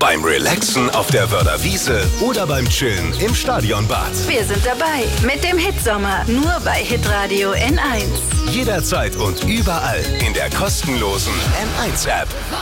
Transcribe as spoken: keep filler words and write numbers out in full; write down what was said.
beim Relaxen auf der Wörder Wiese oder beim Chillen im Stadionbad. Wir sind dabei mit dem Hitsommer, nur bei Hitradio N eins. Jederzeit und überall in der kostenlosen N eins App.